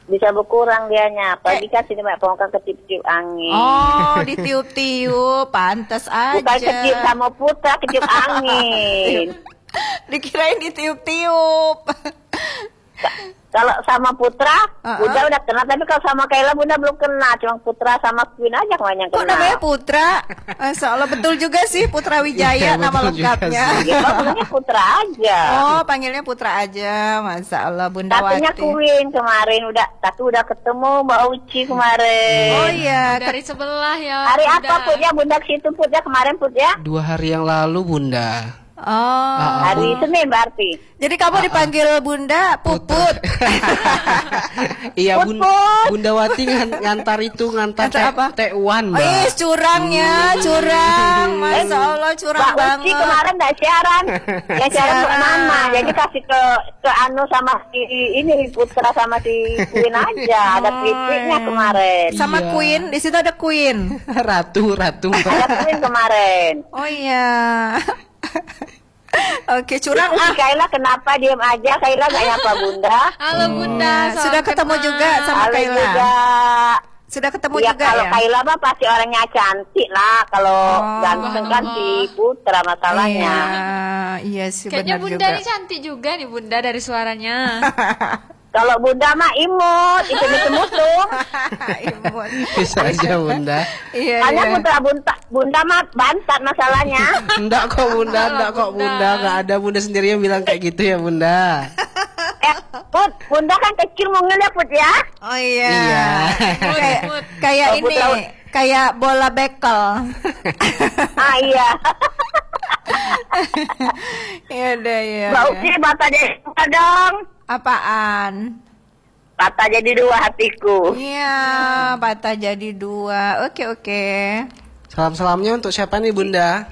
bisa berkurang dianya. Apalagi kan sini Mbak Pongka ketiup-tiup angin. Oh, ditiup-tiup, pantas aja. Bukan ketiup sama Putra, ketiup angin. Dikirain ditiup-tiup. Kalau sama Putra, Bunda udah kena. Tapi kalau sama Kaila, Bunda belum kena. Cuma Putra sama Queen aja kemarin yang Kok kena. namanya Putra? Masya Allah, betul juga sih Putra Wijaya nama lengkapnya. Gitu, panggilnya Putra aja. Oh, panggilnya Putra aja. Masya Allah, Bunda Tatunya Wati. Queen kemarin udah ketemu Mbak Uci kemarin. Oh iya, Dari sebelah ya. Hari Bunda. apa Put ya? Bunda ke situ Put ya kemarin Put ya? 2 hari yang lalu Bunda. Oh, Hari Senin berarti. jadi kamu dipanggil Bunda Puput. Iya Put. Bunda Wati ngantar Ngantar apa? T1 Oh, iya, curang ya, curang. Masya Allah, curang Mbak banget. Uci kemarin nggak siaran, ya siaran buat Mama. Jadi kasih ke Anu sama si ini Putra sama si Queen aja. Ada kritiknya kemarin. Sama Iya. Queen, di situ ada Queen. Ratu. Ada Queen kemarin. Oh iya. Oke, curang Terus si Kaila kenapa diem aja? Kaila nggak nyapa Bunda. Halo Bunda. salam Sudah ketemu kenal. juga sama Halo Kaila. juga. Sudah ketemu Ya juga kalau ya. Kaila mah pasti orangnya cantik lah. Kalau Oh, ganteng kan si Putra masalahnya. Iya sih Kayaknya benar Bunda juga. ini cantik juga nih Bunda dari suaranya. Kalau Bunda mah imut, itu mutung. Imun. Bisa aja Bunda. Iya, Hanya iya. Putra Bunda mah bantat masalahnya. Enggak kok Bunda. Enggak ada Bunda sendiri yang bilang kayak gitu ya Bunda. Put, Bunda kan kecil mungil ya Put ya. Oh iya. Iya. Kayak kayak Oh, ini, Putra. kayak bola bekel. Ah iya. Iya deh ya. Mbak Uci bata jadi dua dong. Apaan? Bata jadi dua hatiku. Iya, bata jadi 2. Oke. Salam-salamnya untuk siapa nih Bunda?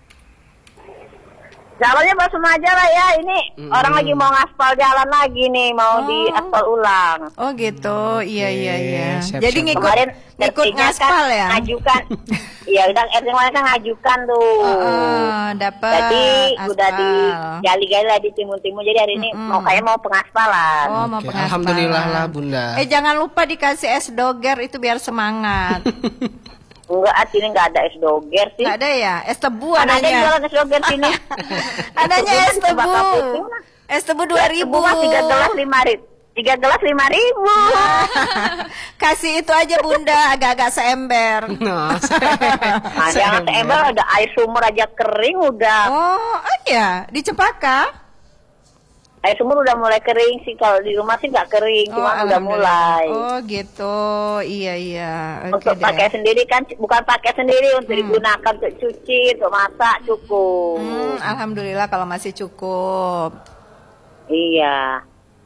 Jalannya buat semua aja lah ya. Ini orang lagi mau ngaspal jalan lagi nih, mau diaspal ulang. Oh gitu. Iya. siap-siap. Jadi ngikut Kemarin ngikut RT-nya ngaspal kan ya. ngajukan. Iya, udah RT kemarin kan ngajukan tuh. Dapat. Jadi udah aspal. digali-gali lah di timun-timun. Jadi hari ini mau pengaspalan. Oh, mau Oke, pengaspalan. alhamdulillah lah Bunda. Jangan lupa dikasih es doger itu biar semangat. Enggak, sini enggak ada es doger sih. Nggak ada ya? Es tebu Kan ada adanya. jualan es doger sini. Adanya es Coba tebu. kaputing. Es tebu Es 2.000. tebu mah 3 gelas 5.000. 3 gelas 5.000. Kasih itu aja Bunda, agak-agak seember. Nah, Nah, jangan seember ada air sumur aja kering udah. Oh iya, di Cempaka. Air sumur udah mulai kering sih, kalau di rumah sih nggak kering, cuma udah mulai. Oh gitu, iya. Oke Untuk deh. pakai sendiri kan, bukan pakai sendiri untuk digunakan untuk cuci, untuk masak cukup. Alhamdulillah kalau masih cukup. Iya.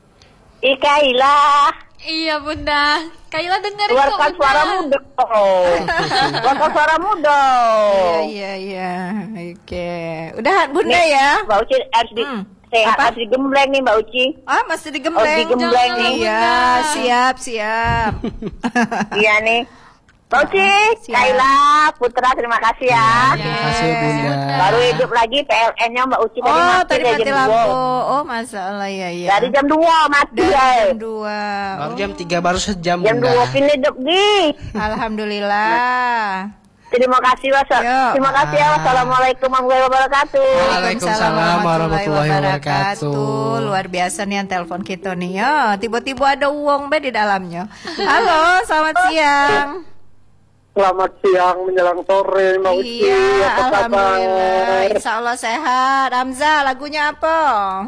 Kaila, Iya Bunda. Kaila dengerin kok keluarkan Bunda. suaramu dong. Keluarkan suaramu dong. Iya. Oke. Udah Bunda ya. Mbak Uci harus sehat, Apa? harus digembleng nih Mbak Uci. Ah, masih digembleng. digembleng Jangan, nih. Iya, Bunda. siap. Iya nih. Mbak Uci, Siap. Kaila, Putra, terima kasih ya. terima kasih Bunda. Baru hidup lagi PLN-nya Mbak Uci tadi Oh, mati tadi dari mati jam lampu. 2. Oh, masalah ya. Dari jam 2 mati Dari ya. jam 2. Baru jam 3 baru sejam Jam Bunda. 2 pin hidup di. Alhamdulillah. Terima kasih Terima kasih ya. Wassalamualaikum warahmatullahi wabarakatuh. Waalaikumsalam warahmatullahi wabarakatuh. Luar biasa nih yang telepon kita nih ya. Tiba-tiba ada uang be di dalamnya. Halo, selamat siang. Selamat siang menjelang sore Mbak Uci. Iya, Apa alhamdulillah. kabar? Insya Allah sehat. Hamza, lagunya apa?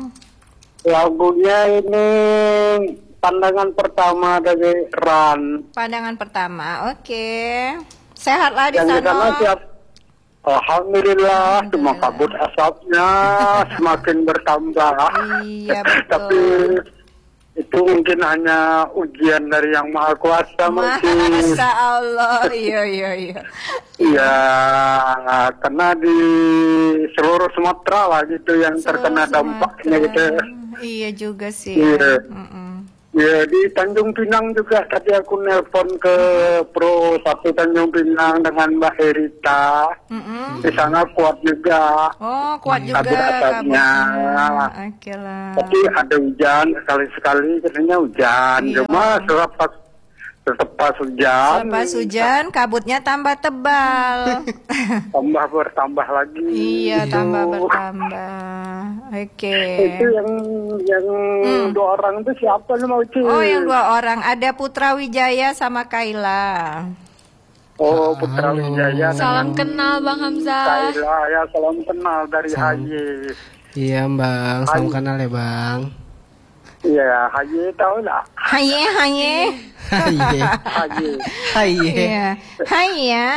Lagunya ini pandangan pertama dari Ran. Pandangan pertama. Oke. Sehatlah di Yang di sana sana. siap. Alhamdulillah, cuma kabut asapnya semakin bertambah. Iya, Tapi betul. itu mungkin hanya ujian dari Yang Maha Kuasa mungkin. Masya Allah. Iya. Iya, karena di seluruh Sumatera lah gitu yang terkena dampaknya gitu. Iya juga sih. Iya. Ya, di Tanjung Pinang juga tadi aku nelpon ke Pro 1 Tanjung Pinang dengan Mbak Erita. Di sana kuat juga. Oh, kuat juga Kabut-asapnya. kabutnya. Oke lah. Tapi ada hujan sekali-sekali, katanya hujan. Iya. Cuma selepas hujan, Selepas hujan, kabutnya tambah tebal. tambah bertambah lagi. Iya, tambah bertambah. Oke. Itu yang dua orang itu siapa nih mau Ci? Oh, yang 2 orang. Ada Putra Wijaya sama Kaila. Oh, Putra Wijaya Salam dengan kenal Bang Hamzah. Kaila, ya salam kenal dari HY. Iya bang, salam kenal ya bang. Iya, HY tahu lah. Haye, haye. Hai, HY. hai. Iya. Haya.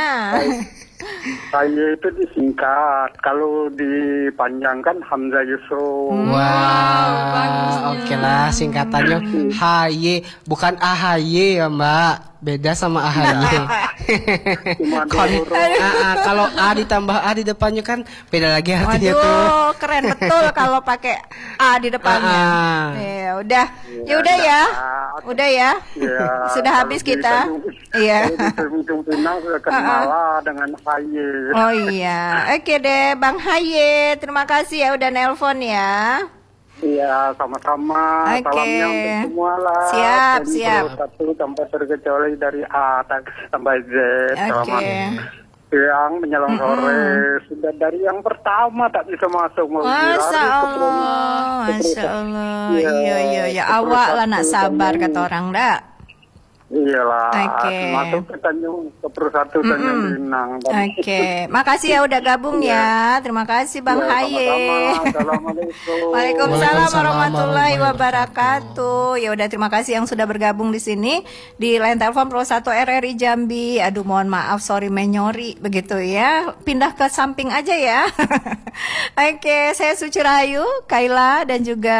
HY itu disingkat. Kalau dipanjangkan Hamzah Yusuf. Wah, oke lah singkatannya HY, bukan AHY ya mbak. Beda sama AHY. Cuma Kalau kalau A ditambah A di depannya kan beda lagi artinya tuh. Waduh, keren betul kalau pakai A di depannya. Ya udah, ya udah ya, udah ya. Ya, Sudah habis kalau di kita. Tanjung- Iya. Kalau di Tanjung Pinang sudah kenal lah dengan HY. Oh iya, oke deh, Bang Haye, terima kasih ya udah nelpon ya. Iya, sama-sama. Oke. Salamnya untuk semua lah. Siap, Dari siap. Pro 1 tanpa terkecuali dari A sampai Z. Oke. Selamat siang menjelang sore. Sudah dari yang pertama tak bisa masuk. Mau Masya lari ke Pro- Allah, ke Pro Masya 1. Allah, Iya, iya iya ya, ke Pro awak lah 1 nak sabar Tanjung- kata orang dak. Iyalah, Oke. masuk ke Pro 1 Tanjung Pinang. Oke, makasih ya udah gabung ya. Terima kasih Bang Iya, Haye. sama-sama. Assalamualaikum. Waalaikumsalam Waalaikumsalam warahmatullahi warahmatullahi wabarakatuh. Ya udah terima kasih yang sudah bergabung di sini di line telepon Pro 1 RRI Jambi. Aduh mohon maaf sorry menyori begitu ya. Pindah ke samping aja ya. Oke, saya Suci Rahayu, Kaila dan juga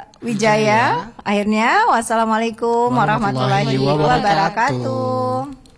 Wijaya. Akhirnya wassalamualaikum warahmatullahi Warahmatullahi wabarakatuh.